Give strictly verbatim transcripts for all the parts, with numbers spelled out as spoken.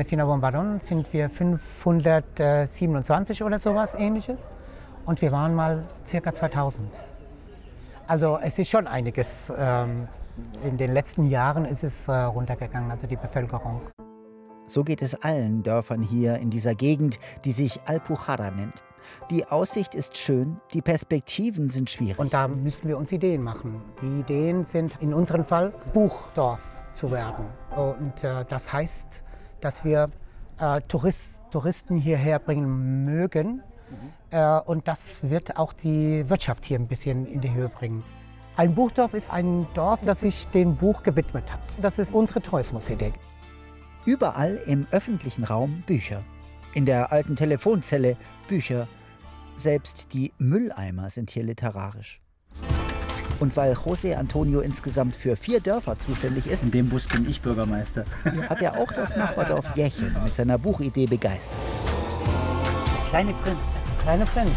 Messina Bombarón sind wir fünfhundertsiebenundzwanzig oder sowas Ähnliches. Und wir waren mal ca. zweitausend. Also es ist schon einiges. Ähm, in den letzten Jahren ist es äh, runtergegangen, also die Bevölkerung. So geht es allen Dörfern hier in dieser Gegend, die sich Alpujarra nennt. Die Aussicht ist schön, die Perspektiven sind schwierig. Und da müssten wir uns Ideen machen. Die Ideen sind in unserem Fall, Buchdorf zu werden. Und äh, das heißt, dass wir äh, Tourist, Touristen hierher bringen mögen. Mhm. Äh, und das wird auch die Wirtschaft hier ein bisschen in die Höhe bringen. Ein Buchdorf ist ein Dorf, das sich dem Buch gewidmet hat. Das ist unsere Tourismusidee. Überall im öffentlichen Raum Bücher. In der alten Telefonzelle Bücher. Selbst die Mülleimer sind hier literarisch. Und weil José Antonio insgesamt für vier Dörfer zuständig ist, in dem Bus bin ich Bürgermeister, hat er auch das Nachbardorf Jechen mit seiner Buchidee begeistert. Der kleine Prinz, der kleine Prinz.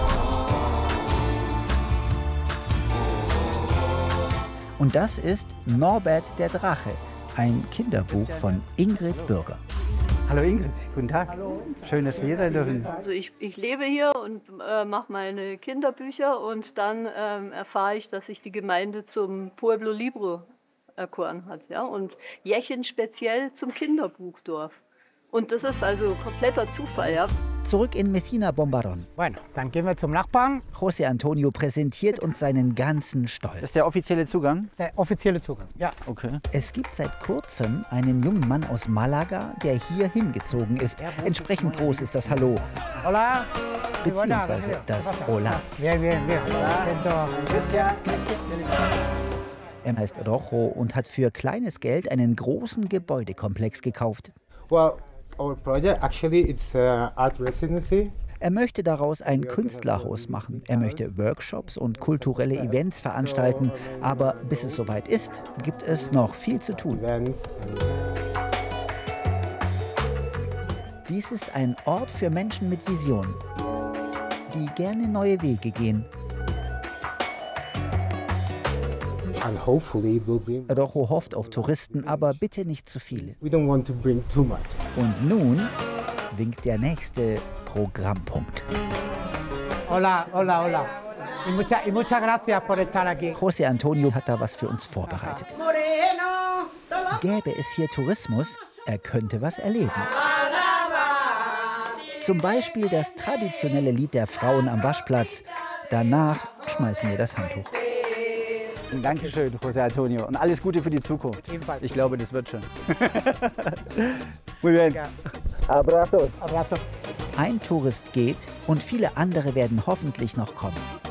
Und das ist Norbert der Drache, ein Kinderbuch von Ingrid Bürger. Hallo Ingrid, guten Tag. Hallo. Schön, dass wir hier sein dürfen. Also ich, ich lebe hier und äh, mache meine Kinderbücher und dann ähm, erfahre ich, dass sich die Gemeinde zum Pueblo Libro erkoren hat. Ja? Und Jechen speziell zum Kinderbuchdorf. Und das ist also kompletter Zufall. Ja? Zurück in Messina Bombarón. Bueno, dann gehen wir zum Nachbarn. José Antonio präsentiert uns seinen ganzen Stolz. Das ist der offizielle Zugang? Der offizielle Zugang, ja. Okay. Es gibt seit kurzem einen jungen Mann aus Malaga, der hier hingezogen ist. Entsprechend groß ist das Hallo. Hola. Beziehungsweise das Hola. Bien, bien, bien. Er heißt Rojo und hat für kleines Geld einen großen Gebäudekomplex gekauft. Well, our project actually it's uh, art residency. Er möchte daraus ein Künstlerhaus machen. Er möchte Workshops und kulturelle Events veranstalten. Aber bis es soweit ist, gibt es noch viel zu tun. Dies ist ein Ort für Menschen mit Vision, die gerne neue Wege gehen. Rojo hofft auf Touristen, aber bitte nicht zu viele. Und nun winkt der nächste Programmpunkt. Hola, hola, hola. Y mucha, y muchas gracias por estar aquí. José Antonio hat da was für uns vorbereitet. Gäbe es hier Tourismus, er könnte was erleben. Zum Beispiel das traditionelle Lied der Frauen am Waschplatz. Danach schmeißen wir das Handtuch. Dankeschön, José Antonio. Und alles Gute für die Zukunft. Ebenfalls. Ich glaube, das wird schon. Muy bien. Abrazos. Abrazos. Ein Tourist geht und viele andere werden hoffentlich noch kommen.